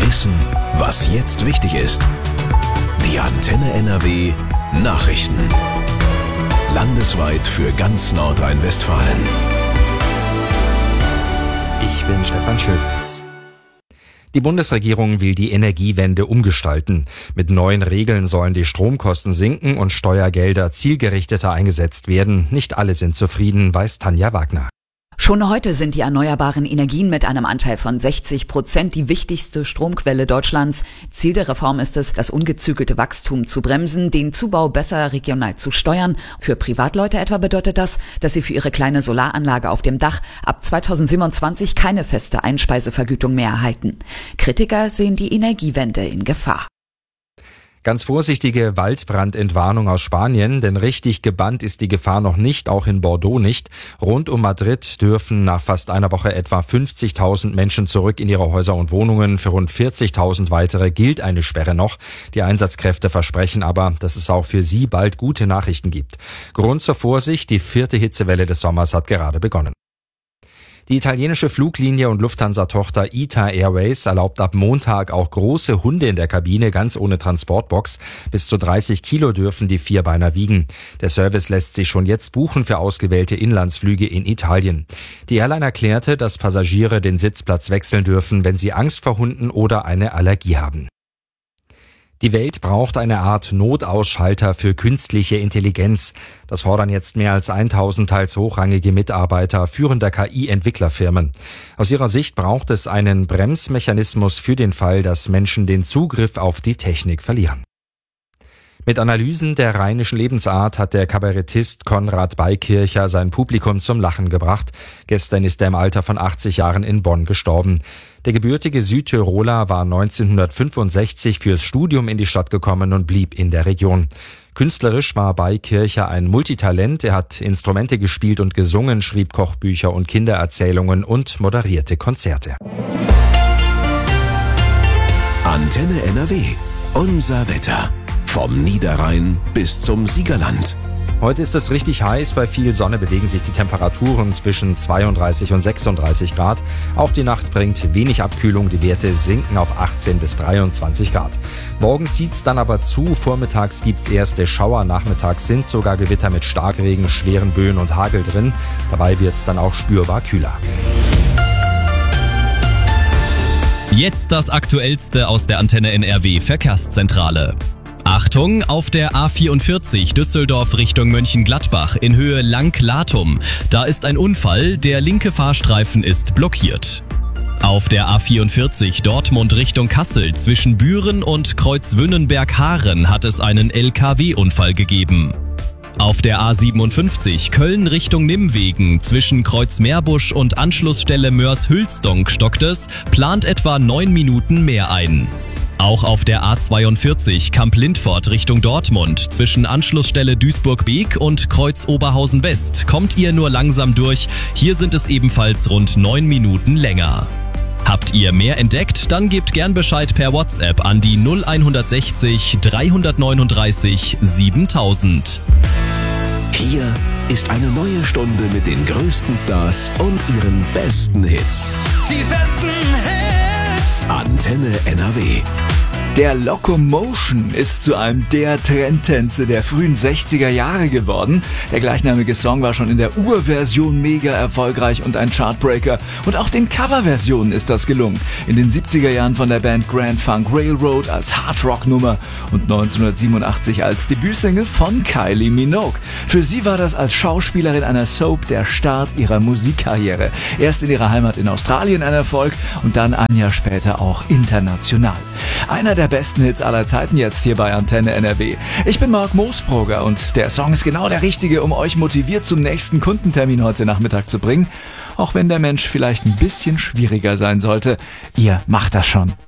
Wissen, was jetzt wichtig ist. Die Antenne NRW Nachrichten. Landesweit für ganz Nordrhein-Westfalen. Ich bin Stefan Schöwitz. Die Bundesregierung will die Energiewende umgestalten. Mit neuen Regeln sollen die Stromkosten sinken und Steuergelder zielgerichteter eingesetzt werden. Nicht alle sind zufrieden, weiß Tanja Wagner. Schon heute sind die erneuerbaren Energien mit einem Anteil von 60% die wichtigste Stromquelle Deutschlands. Ziel der Reform ist es, das ungezügelte Wachstum zu bremsen, den Zubau besser regional zu steuern. Für Privatleute etwa bedeutet das, dass sie für ihre kleine Solaranlage auf dem Dach ab 2027 keine feste Einspeisevergütung mehr erhalten. Kritiker sehen die Energiewende in Gefahr. Ganz vorsichtige Waldbrandentwarnung aus Spanien, denn richtig gebannt ist die Gefahr noch nicht, auch in Bordeaux nicht. Rund um Madrid dürfen nach fast einer Woche etwa 50.000 Menschen zurück in ihre Häuser und Wohnungen. Für rund 40.000 weitere gilt eine Sperre noch. Die Einsatzkräfte versprechen aber, dass es auch für sie bald gute Nachrichten gibt. Grund zur Vorsicht, die 4. Hitzewelle des Sommers hat gerade begonnen. Die italienische Fluglinie und Lufthansa-Tochter ITA Airways erlaubt ab Montag auch große Hunde in der Kabine, ganz ohne Transportbox. Bis zu 30 Kilo dürfen die Vierbeiner wiegen. Der Service lässt sich schon jetzt buchen für ausgewählte Inlandsflüge in Italien. Die Airline erklärte, dass Passagiere den Sitzplatz wechseln dürfen, wenn sie Angst vor Hunden oder eine Allergie haben. Die Welt braucht eine Art Notausschalter für künstliche Intelligenz. Das fordern jetzt mehr als 1000 teils hochrangige Mitarbeiter führender KI-Entwicklerfirmen. Aus ihrer Sicht braucht es einen Bremsmechanismus für den Fall, dass Menschen den Zugriff auf die Technik verlieren. Mit Analysen der rheinischen Lebensart hat der Kabarettist Konrad Beikircher sein Publikum zum Lachen gebracht. Gestern ist er im Alter von 80 Jahren in Bonn gestorben. Der gebürtige Südtiroler war 1965 fürs Studium in die Stadt gekommen und blieb in der Region. Künstlerisch war Beikircher ein Multitalent. Er hat Instrumente gespielt und gesungen, schrieb Kochbücher und Kindererzählungen und moderierte Konzerte. Antenne NRW. Unser Wetter. Vom Niederrhein bis zum Siegerland. Heute ist es richtig heiß, bei viel Sonne bewegen sich die Temperaturen zwischen 32 und 36 Grad. Auch die Nacht bringt wenig Abkühlung, die Werte sinken auf 18 bis 23 Grad. Morgen zieht's dann aber zu, vormittags gibt's erste Schauer, nachmittags sind sogar Gewitter mit Starkregen, schweren Böen und Hagel drin. Dabei wird's dann auch spürbar kühler. Jetzt das Aktuellste aus der Antenne NRW Verkehrszentrale. Achtung, auf der A44 Düsseldorf Richtung Mönchengladbach in Höhe Lang-Latum. Da ist ein Unfall, der linke Fahrstreifen ist blockiert. Auf der A44 Dortmund Richtung Kassel zwischen Büren und Kreuzwünnenberg-Haaren hat es einen LKW-Unfall gegeben. Auf der A57 Köln Richtung Nimwegen zwischen Kreuzmeerbusch und Anschlussstelle Mörs-Hülsdonk stockt es, plant etwa 9 Minuten mehr ein. Auch auf der A42 Kamp-Lindfort Richtung Dortmund zwischen Anschlussstelle Duisburg-Beek und Kreuz Oberhausen-West kommt ihr nur langsam durch. Hier sind es ebenfalls rund 9 Minuten länger. Habt ihr mehr entdeckt? Dann gebt gern Bescheid per WhatsApp an die 0160 339 7000. Hier ist eine neue Stunde mit den größten Stars und ihren besten Hits. Die besten Hits. Antenne NRW. Der Locomotion ist zu einem der Trendtänze der frühen 60er Jahre geworden. Der gleichnamige Song war schon in der Urversion mega erfolgreich und ein Chartbreaker. Und auch den Coverversionen ist das gelungen. In den 70er Jahren von der Band Grand Funk Railroad als Hardrock-Nummer und 1987 als Debütsingle von Kylie Minogue. Für sie war das als Schauspielerin einer Soap der Start ihrer Musikkarriere. Erst in ihrer Heimat in Australien ein Erfolg und dann ein Jahr später auch international. Einer der besten Hits aller Zeiten jetzt hier bei Antenne NRW. Ich bin Marc Moosbrugger und der Song ist genau der richtige, um euch motiviert zum nächsten Kundentermin heute Nachmittag zu bringen. Auch wenn der Mensch vielleicht ein bisschen schwieriger sein sollte, ihr macht das schon.